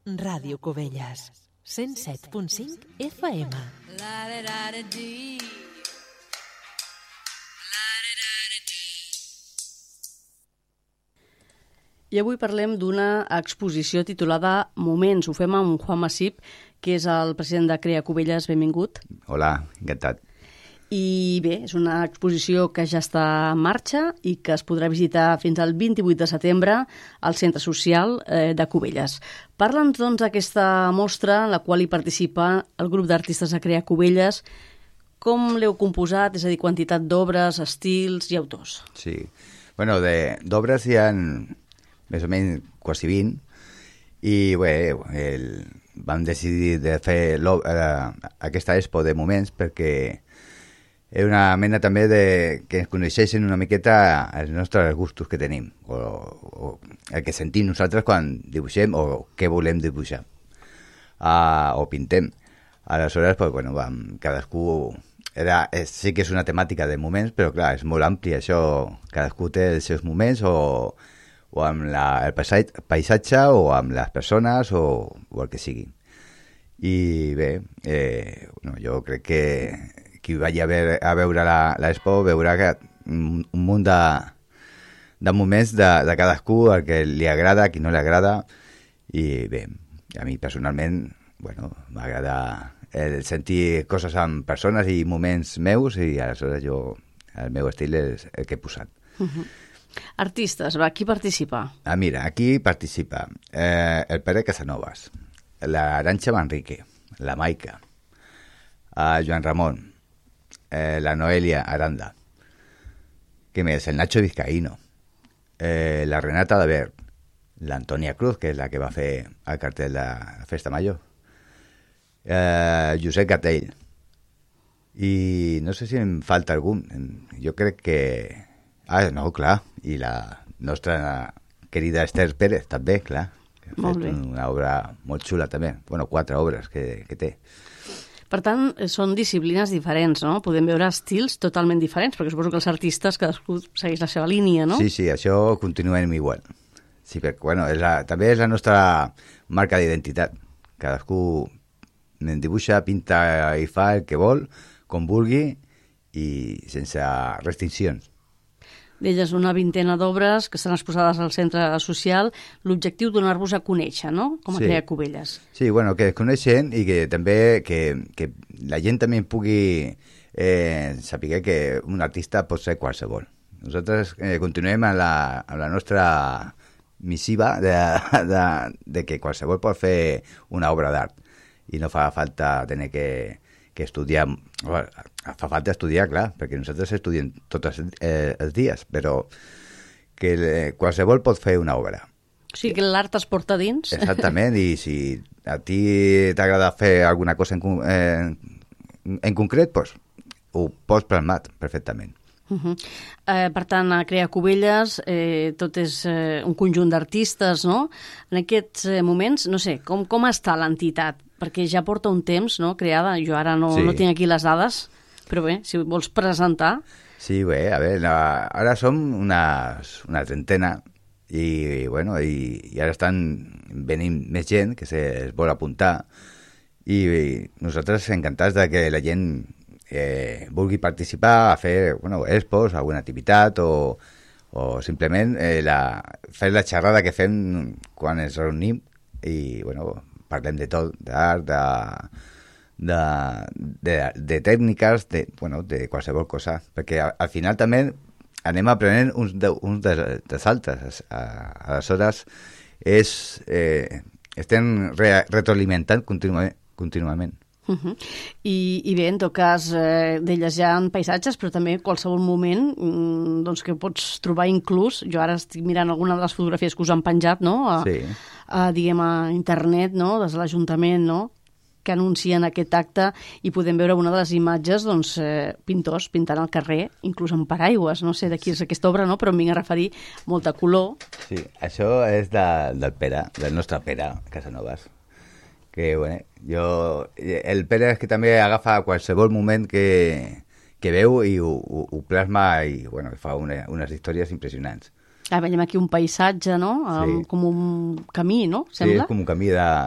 Ràdio Cubelles, 107.5 FM. I avui parlem d'una exposició titulada Moments. Ho fem amb Juan Masip, que és el president de Crea Cubelles. Benvingut. Hola, encantat. I bé, és una exposició que ja està en marxa i que es podrà visitar fins al 28 de setembre al Centre Social de Cubelles. Parla'ns, doncs, d'aquesta mostra en la qual hi participa el grup d'artistes de Crea Cubelles. Com l'heu composat? És a dir, quantitat d'obres, estils i autors. Sí, bueno, d'obres hi ha més o menys quasi 20 i bé, vam decidir de fer aquesta expo de moments perquè és una mena també que ens coneixessin una miqueta els nostres gustos que tenim o el que sentim nosaltres quan dibuixem o què volem dibuixar o pintem. Aleshores, pues, bueno, cadascú... sí que és una temàtica de moments, però clar, és molt ampli això. Cadascú té els seus moments o amb el paisatge o amb les persones o el que sigui. I bé, jo crec que qui vagi a veure l'expo veurà que un munt de moments de cadascú, el que li agrada, a qui no li agrada. I bé, a mi personalment, m'agrada sentir coses amb persones i moments meus i aleshores el meu estil és el que he posat. Artistes, qui participa? Mira, aquí participa el Pere Casanovas, la Arantxa Manrique, la Maica, Joan Ramon, la Noelia Aranda, què més? El Nacho Vizcaíno, la Renata Dabert, l'Antònia Cruz, que és la que va fer el cartell de la Festa Major, Josep Gatell, i no sé si em falta algun. Jo crec que... no, clar, i la nostra querida Esther Pérez també, clar, que ha fet una obra molt xula també. 4 obres que té. Per tant, són disciplines diferents, no? Podem veure estils totalment diferents, perquè suposo que els artistes cadascú segueix la seva línia, no? Sí, això continuem igual. Sí, perquè, també és la nostra marca d'identitat. Cadascú dibuixa, pinta i fa el que vol, com vulgui, i sense restriccions. D'elles una 20 d'obres que estan exposades al centre social, l'objectiu donar-vos a conèixer, no?, com a Crea Cubelles. Sí, que es coneixen i que també que la gent també pugui saber que un artista pot ser qualsevol. Nosaltres continuem amb la nostra missiva de que qualsevol pot fer una obra d'art i no fa falta tenir que estudiar. Fa falta estudiar, clar, perquè nosaltres estudiem tots els dies, però que qualsevol pot fer una obra. O sigui que l'art es porta dins. Exactament, i si a ti t'agrada fer alguna cosa en concret, doncs ho pots plasmar perfectament. Per tant, a Crea Cubelles tot és un conjunt d'artistes, no? En aquests moments, no sé, com està l'entitat? Perquè ja porta un temps, no?, creada. Jo ara no tinc aquí les dades, però bé, si vols presentar... Sí, bé, a veure, ara som una trentena i ara estan venint més gent que es vol apuntar i nosaltres encantats de que la gent vulgui participar a fer expos, alguna activitat o simplement fer la xerrada que fem quan ens reunim i parlem de tot, d'art, de tècniques, de qualsevol cosa, perquè al final també anem aprenent uns dels altres. Aleshores estem retroalimentant contínuament. I bé, en tot cas, d'elles hi ha paisatges, però també en qualsevol moment que pots trobar inclús, jo ara estic mirant alguna de les fotografies que us han penjat, no?, diguem, a internet, no?, des de l'Ajuntament, no?, que anuncien aquest acte i podem veure una de les imatges, pintors pintant al carrer, inclús amb paraigües, no sé de qui és aquesta obra, no?, però em vinc a referir molta color. Sí, això és del Pere, del nostre Pere Casanovas. Que, el Pere és que també agafa qualsevol moment que veu i ho plasma i fa unes històries impressionants. Veiem aquí un paisatge, no? Sí. Com un camí, no? Sí, Sembla? és com un camí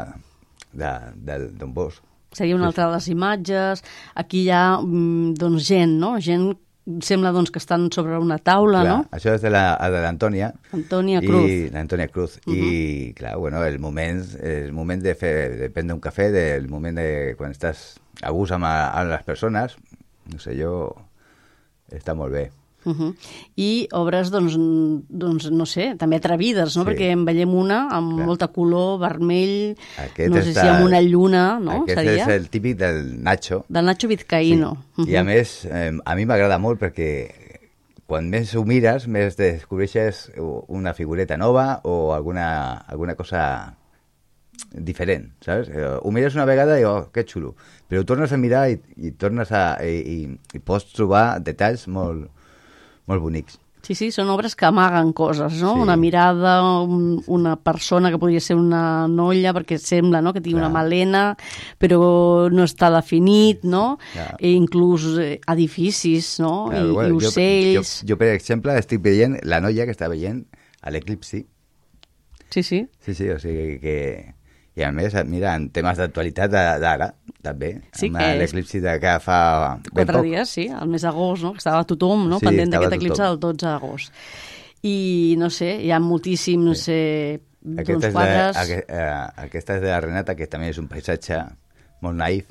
d'un bosc. Seria una altra de les imatges. Aquí hi ha doncs, gent, no? Gent, sembla doncs, que estan sobre una taula, clar, no? Això és de l'Antònia. Antònia Cruz. L'Antònia Cruz. I, clar, bueno, el moment de prendre un cafè, del moment de quan estàs a gust amb les persones, no sé, està molt bé. I obres, doncs, no sé, també atrevides, no? Sí. Perquè en veiem una amb molta color, vermell, no sé si amb una lluna, no? Aquest Seria? és el típic del Nacho. Del Nacho Vizcaíno. Sí. I a més, a mi m'agrada molt perquè quan més ho mires, més descobreixes una figureta nova o alguna cosa diferent, saps? Ho mires una vegada i, que xulo. Però ho tornes a mirar i tornes i pots trobar detalls molt bonics. Sí, són obres que amaguen coses, no? Sí. Una mirada, una persona que podria ser una noia, perquè sembla, no?, que tingui una melena, però no està definit, no? I inclús edificis, no? I ocells. Jo, per exemple, estic veient la noia que està veient a l'eclipsi. Sí. Sí, o sigui que... I a més, mira, en temes d'actualitat d'ara, també, sí, amb l'eclipsi que fa ben 4 poc. dies, sí, el mes d'agost, no? Que estava tothom, no? Sí, Pendent estava d'aquest eclipsi del 12 d'agost. I, no sé, hi ha moltíssims, quadres... Aquesta és de la Renata, que també és un paisatge molt naïf,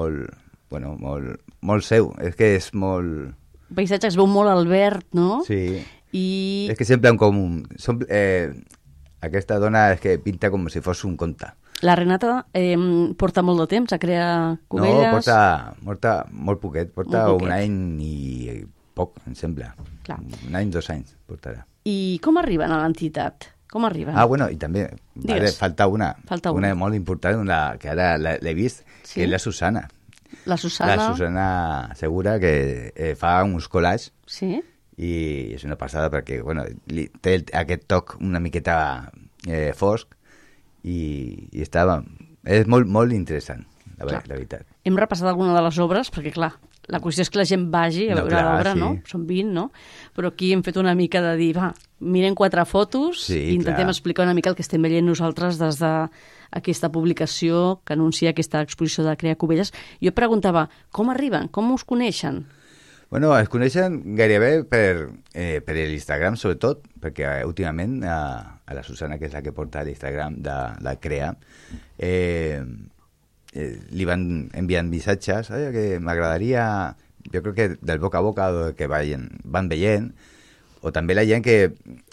molt seu. És que és molt... El paisatge es veu molt al verd, no? Sí. I... És que sembla aquesta dona és que pinta com si fos un conte. La Renata porta molt de temps a crear Cubelles? No, porta molt poquet. Porta un any i poc, em sembla. Clar. Un any, 2 anys portarà. I com arriben a l'entitat? Com arriben? Bueno, i també falta una molt important, que ara l'he vist, que és la Susana. La Susana? La Susana Segura, que fa uns collages. Sí. I és una passada perquè, té aquest toc una miqueta fosc i és molt interessant, la veritat. Hem repassat alguna de les obres, perquè, clar, la qüestió és que la gent vagi a veure l'obra, no? Són 20, no? Però aquí hem fet una mica de dir, miren 4 fotos i intentem explicar una mica el que estem veient nosaltres des d'aquesta publicació que anuncia aquesta exposició de Crea Cubelles. Jo preguntava, com arriben? Com us coneixen? Es coneixen gairebé per l'Instagram, sobretot, perquè últimament a la Susana, que és la que porta l'Instagram de la Crea, li van enviant missatges que m'agradaria, jo crec que del boca a boca que van veient, o també la gent que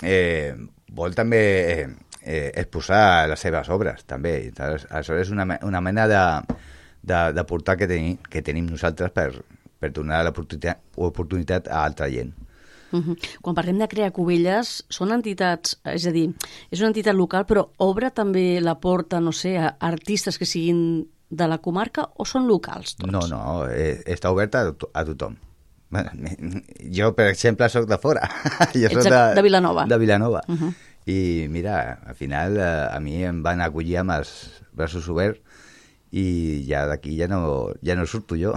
vol també exposar les seves obres, també. Aleshores és una mena de portal que tenim nosaltres per donar l'oportunitat a altra gent. Quan parlem de Crea Cubelles, són entitats, és a dir, és una entitat local, però obre també la porta, no sé, a artistes que siguin de la comarca o són locals tots? No, està oberta a tothom. Jo, per exemple, soc de fora. Ets de Vilanova. De Vilanova. I mira, al final a mi em van acollir amb els braços oberts i ja d'aquí ja no surto jo.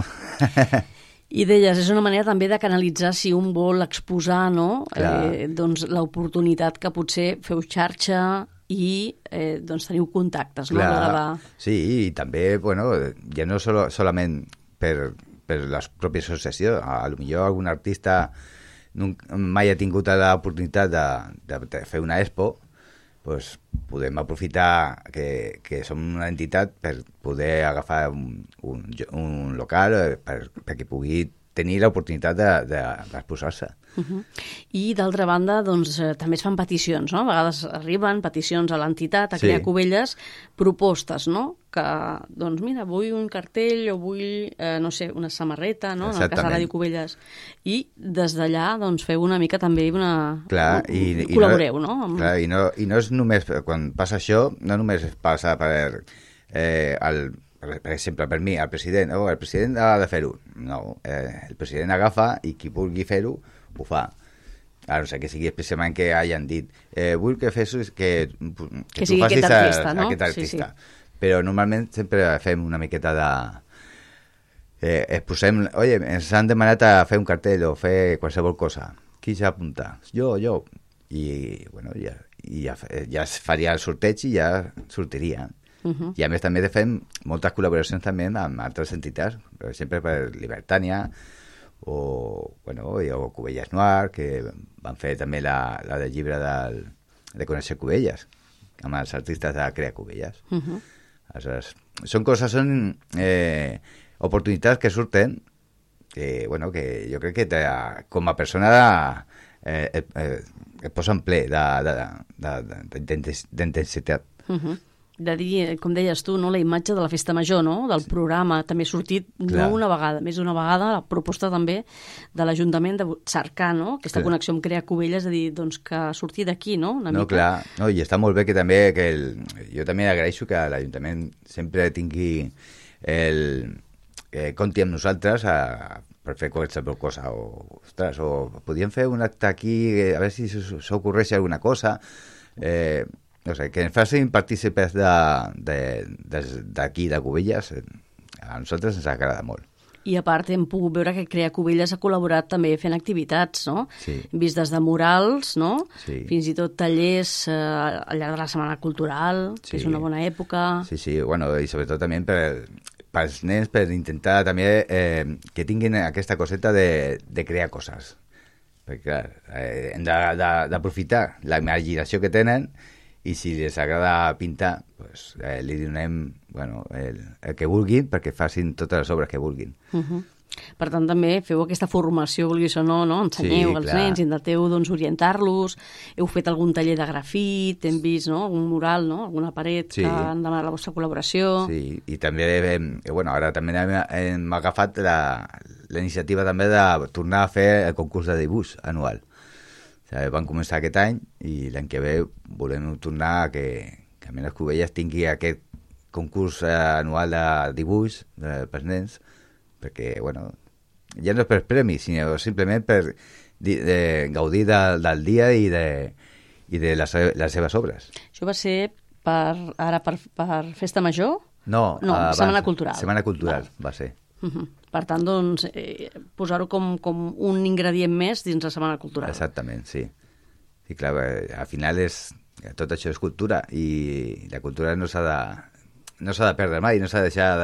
I deies, és una manera també de canalitzar si un vol exposar, no? Doncs l'oportunitat que potser feu xarxa i doncs teniu contactes, no? Sí, i també, ja no solament per les pròpies associacions, potser algun artista mai ha tingut l'oportunitat de fer una expo, doncs podem aprofitar que som una entitat per poder agafar un local perquè pugui tenir l'oportunitat d'exposar-se. I d'altra banda, doncs, també es fan peticions, no? A vegades arriben peticions a l'entitat, a Crea Cubelles, propostes, no? Que, doncs mira, vull un cartell o vull, no sé, una samarreta, no? En el cas de Ràdio Cubelles. I des d'allà, doncs, feu una mica també col·laboreu, no? Clar, i no és només, quan passa això, no només passa per exemple, per mi, el president ha de fer-ho. No, el president agafa i qui vulgui fer-ho, ho fa. A no sé que sigui especialment que hagin dit vull que facis que tu facis aquest artista. Però normalment sempre fem una miqueta de... exposem, ens han demanat a fer un cartell o fer qualsevol cosa. Qui s'apunta? Jo. i ja es faria el sorteig i ja sortiria. I a més també fem moltes col·laboracions també amb altres entitats, per exemple per Libertània o Cubelles Noir, que van fer també la del llibre de Conèixer Cubelles, amb els artistes de Crea Cubelles. Aleshores, són oportunitats que surten que jo crec que com a persona et posen ple d'intensitat. De dir, com deies tu, no, la imatge de la festa major, no? Del programa, també ha sortit no una vegada, més d'una vegada, la proposta també de l'Ajuntament de cercar, no? Aquesta connexió amb Crea Cubelles, de dir, doncs, que surti d'aquí, no? Una mica. I està molt bé que també, jo també agraeixo que l'Ajuntament sempre tingui compti amb nosaltres per fer qualsevol cosa, o podríem fer un acte aquí, a veure si s'ocorreix alguna cosa, no sé, que ens facin partícipes d'aquí, de Cubelles, a nosaltres ens agrada molt. I a part hem pogut veure que Crea Cubelles ha col·laborat també fent activitats, no? Sí. Hem vist des de murals, no? Sí. Fins i tot tallers al llarg de la Setmana Cultural, que és una bona època. Sí, i sobretot també pels nens, per intentar també que tinguin aquesta coseta de crear coses. Perquè, clar, hem d'aprofitar la imaginació que tenen, i si les agrada pintar, pues, li donem el que vulguin perquè facin totes les obres que vulguin. Per tant, també feu aquesta formació, vulguis o no? Ensenyeu als nens, intenteu orientar-los, heu fet algun taller de grafit, hem vist algun mural, alguna paret que han demanat la vostra col·laboració. Sí, i també, ara també hem agafat la iniciativa també de tornar a fer el concurs de dibuix anual. Van començar aquest any i l'any que ve volem tornar que almenys Cubelles tingui aquest concurs anual de dibuix pels nens, perquè, ja no és per premis, sinó simplement per gaudir del dia i de les seves obres. Això va ser per Festa Major? No, Setmana Cultural. Setmana Cultural va ser. Per tant, doncs, posar-ho com un ingredient més dins la Setmana Cultural. Exactament, sí. I clar, al final tot això és cultura i la cultura no s'ha de perdre mai, no s'ha de deixar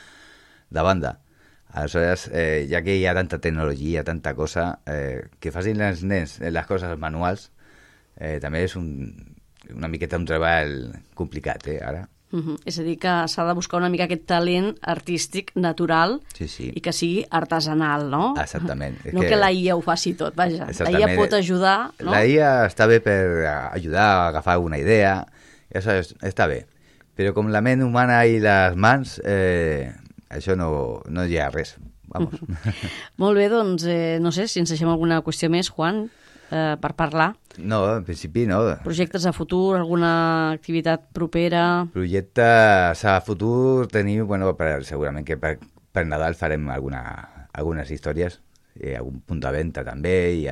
de banda. Aleshores, ja que hi ha tanta tecnologia, tanta cosa, que facin els nens les coses manuals, també és una miqueta un treball complicat, ara. És a dir, que s'ha de buscar una mica aquest talent artístic natural i que sigui artesanal, no? Exactament. No que la IA ho faci tot, vaja. La IA pot ajudar, no? La IA està bé per ajudar a agafar una idea, això està bé. Però com la ment humana i les mans, això no hi ha res. Vamos. Molt bé, doncs, no sé si ens deixem alguna qüestió més, Juan, per parlar. No, en principi no. Projectes a futur, alguna activitat propera? Projectes a futur tenim, segurament que per Nadal farem algunes històries, algun punt de venda també i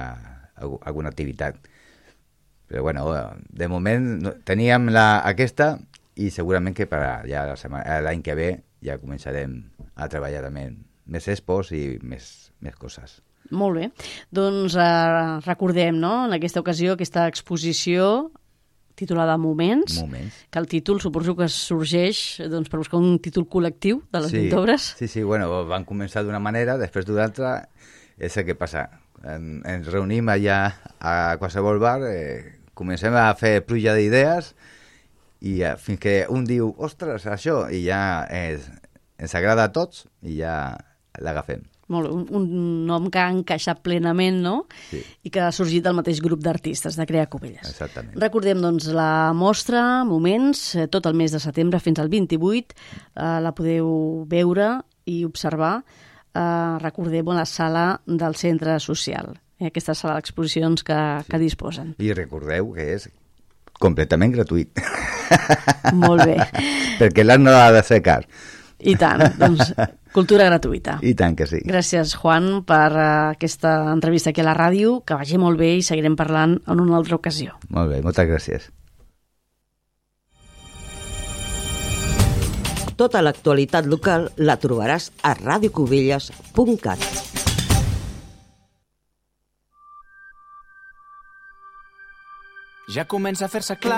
alguna activitat. Però de moment teníem aquesta i segurament que per l'any que ve ja començarem a treballar també més expos i més coses. Molt bé. Doncs recordem, en aquesta ocasió, aquesta exposició titulada Moments, que el títol suposo que sorgeix per buscar un títol col·lectiu de les 20 obres. Sí, van començar d'una manera, després d'una altra, és el que passa. Ens reunim allà a qualsevol bar, comencem a fer pluja d'idees i fins que un diu, ostres, això, i ja ens agrada a tots i ja l'agafem. Molt bé, un nom que ha encaixat plenament, no? Sí. I que ha sorgit del mateix grup d'artistes de Crea Cubelles. Exactament. Recordem, doncs, la mostra Moments, tot el mes de setembre fins al 28, la podeu veure i observar, recordem, a la sala del Centre Social, aquesta sala d'exposicions que disposen. I recordeu que és completament gratuït. Molt bé. Perquè l'art no ha de ser car. I tant, doncs cultura gratuïta. I tant que sí. Gràcies, Juan, per aquesta entrevista aquí a la ràdio, que vagi molt bé i seguirem parlant en una altra ocasió. Molt bé, moltes gràcies. Tota l'actualitat local la trobaràs a radiocubelles.cat. ja comença a fer-se clar